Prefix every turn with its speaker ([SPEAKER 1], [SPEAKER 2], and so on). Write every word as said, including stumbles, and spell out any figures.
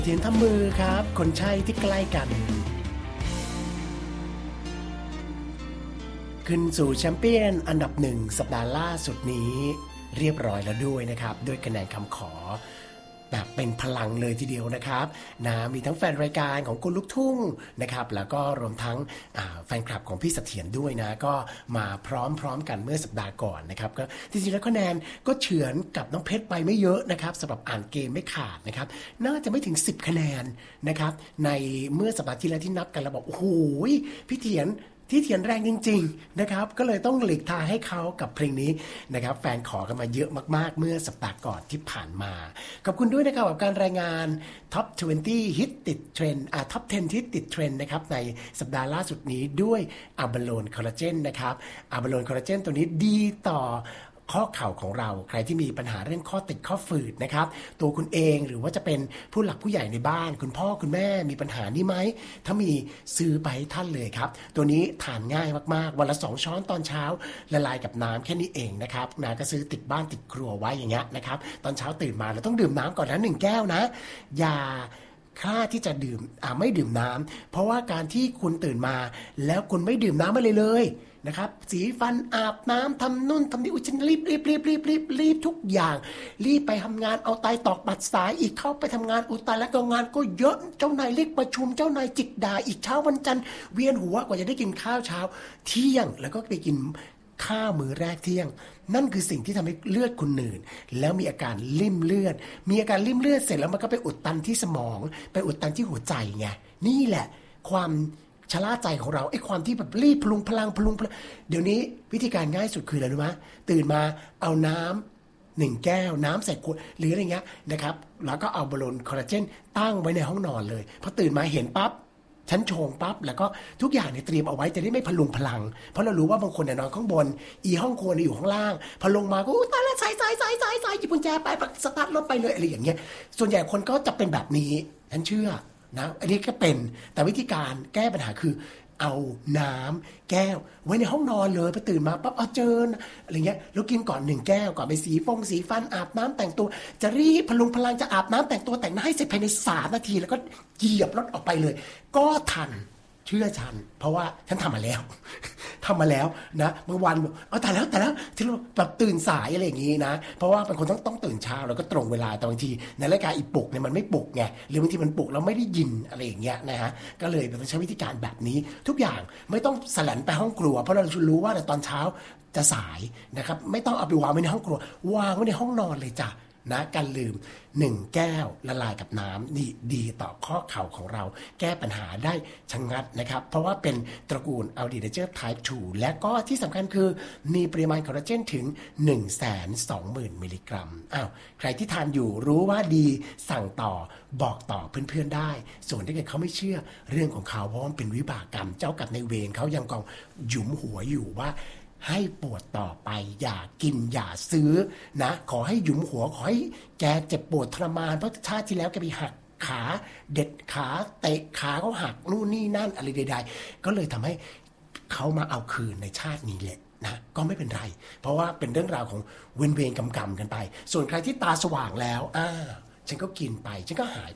[SPEAKER 1] เทียนทำมือครับคนใช่ที่ใกล้กันขึ้นสู่แชมเปี้ยนอันดับหนึ่งสัปดาห์ล่าสุดนี้เรียบร้อยแล้วด้วยนะครับด้วยคะแนนคำขอแบบเป็นพลังเลยทีเดียวนะครับนะมีทั้งแฟนรายการของคุณลูกทุ่งนะครับแล้วก็รวมทั้งแฟนคลับของพี่เสถียรด้วยนะก็มาพร้อมๆกันเมื่อสัปดาห์ก่อนนะครับก็จริงๆแล้วคะแนนก็เฉือนกับน้องเพชรไปไม่เยอะนะครับสำหรับอ่านเกมไม่ขาดนะครับน่าจะไม่ถึงสิบคะแนนนะครับในเมื่อสัปดาห์ที่แล้วที่นับกันแล้วบอกโอ้โหพี่เถียรที่เถียรแรงจริงๆนะครับก็เลยต้องหลีกทางให้เขากับเพลงนี้นะครับแฟนขอกันมาเยอะมากๆเมื่อสัปดาห์ก่อนที่ผ่านมาขอบคุณด้วยนะครับกับการรายงาน Top ยี่สิบ ฮิตติดเทรนด์อ่า Top สิบ ฮิตติดเทรนด์นะครับในสัปดาห์ล่าสุดนี้ด้วยอะบาโลนคอลลาเจนนะครับอะบาโลนคอลลาเจนตัวนี้ดีต่อข้อเข่าของเราใครที่มีปัญหาเรื่องข้อติดข้อฝืดนะครับตัวคุณเองหรือว่าจะเป็นผู้หลักผู้ใหญ่ในบ้านคุณพ่อคุณแม่มีปัญหานี้ไหมถ้ามีซื้อไปให้ท่านเลยครับตัวนี้ทานง่ายมากๆวันละสองช้อนตอนเช้าละลายกับน้ำแค่นี้เองนะครับนาก็ซื้อติดบ้านติดครัวไว้อย่างเงี้ยนะครับตอนเช้าตื่นมาเราต้องดื่มน้ำก่อนนะหนึ่งแก้วนะอย่าค่าที่จะดื่มอ่าไม่ดื่มน้ำเพราะว่าการที่คุณตื่นมาแล้วคุณไม่ดื่มน้ำมาเลยเลยนะครับสีฟันอาบน้ำทำนุ่นทำนี่อุ้ยฉันรีบรีบรีบรีบรีบรีบทุกอย่างรีบไปทำงานเอาไตตอกบัดสายอีกเข้าไปทำงานอุตายแล้วก็งานก็เยอะเจ้านายเรียกประชุมเจ้านายจิกด่าอีกเช้าวันจันทร์เวียนหัวกว่าจะได้กินข้าวเช้าเที่ยงแล้วก็ไปกินข้าวมื้อแรกเที่ยงนั่นคือสิ่งที่ทำให้เลือดคุณหนืดแล้วมีอาการลิ่มเลือดมีอาการลิ่มเลือดเสร็จแล้วมันก็ไปอุดตันที่สมองไปอุดตันที่หัวใจไงนี่แหละความชะล่าใจของเราไอ้ความที่แบบรีบพลุงพลังพลุงพลังเดี๋ยวนี้วิธีการง่ายสุดคืออะไรรู้ไหมตื่นมาเอาน้ำหนึ่งแก้วน้ำใส่ขวดหรืออะไรเงี้ยนะครับแล้วก็เอาบอลลูนคอลลาเจนตั้งไว้ในห้องนอนเลยพอตื่นมาเห็นปั๊บชั้นชงปั๊บแล้วก็ทุกอย่างเนี่ยเตรียมเอาไว้จะได้ไม่พลุงพลังเพราะเรารู้ว่าบางคนเนี่ยนอนข้างบนอีห้องครัวเนี่ยอยู่ข้างล่างพอลงมาก็อู้ตายแล้วใส่ใส่ใส่ใส่ใส่หยิบกุญแจไปสตาร์ทรถไปเลยอะไรอย่างเงี้ยส่วนใหญ่คนก็จะเป็นแบบนี้ฉันเชื่อนะอันนี้ก็เป็นแต่วิธีการแก้ปัญหาคือเอาน้ำแก้วไว้ในห้องนอนเลยพอตื่นมาปั๊บเอาเจออะไรเงี้ยแล้วกินก่อนหนึ่งแก้วก่อนไปสีฟงสีฟันอาบน้ำแต่งตัวจะรีบพลุงพลังจะอาบน้ำแต่งตัวแต่งหน้าให้เสร็จภายในสามนาทีแล้วก็เหยียบรถออกไปเลยก็ทันเชื่อฉันเพราะว่าฉันทำมาแล้วทำมาแล้วนะบางวันเอาแต่แล้วแต่แล้วที่เราแบบตื่นสายอะไรอย่างงี้นะเพราะว่าเป็นคนต้องต้องตื่นเช้าแล้วก็ตรงเวลาแต่บางทีในรายการอีปลุกเนี่ยมันไม่ปลุกไงหรือบางทีมันปลุกแล้วไม่ได้ยินอะไรอย่างเงี้ยนะฮะก็เลยต้องใช้วิธีการแบบนี้ทุกอย่างไม่ต้องสลันไปห้องครัวเพราะเรารู้ว่าในตอนเช้าจะสายนะครับไม่ต้องเอาไปวางไว้ในห้องครัววางไว้ในห้องนอนเลยจ้ะนะการลืมหนึ่งแก้วละลายกับน้ำนี่ดีต่อข้อเข่าของเราแก้ปัญหาได้ชะงัดนะครับเพราะว่าเป็นตระกูลอัลดีไนเจอร์ไทป์ทูและก็ที่สำคัญคือมีปริมาณคอลลาเจนถึง หนึ่งแสนสองหมื่น มิลลิกรัมอ้าวใครที่ทานอยู่รู้ว่าดีสั่งต่อบอกต่อเพื่อนๆได้ส่วนถ้าเกิดเขาไม่เชื่อเรื่องของเขาเพราะว่าเป็นวิบากกรรมเจ้ากับในเวรเขายังกองหยุมหัวอยู่ว่าให้ปวดต่อไปอย่ากินอย่าซื้อนะขอให้หยุมหัวขอให้แกเจ็บปวดทรมานเพราะชาติที่แล้วแกไปหักขาเด็ดขาเตะขาเขาหักนู่นนี่นั่นอะไรใดๆก็เลยทำให้เขามาเอาคืนในชาตินี้แหละนะก็ไม่เป็นไรเพราะว่าเป็นเรื่องราวของเวรเวรกรรมๆกันไปส่วนใครที่ตาสว่างแล้วอ่าฉันก็กินไปฉันก็หาย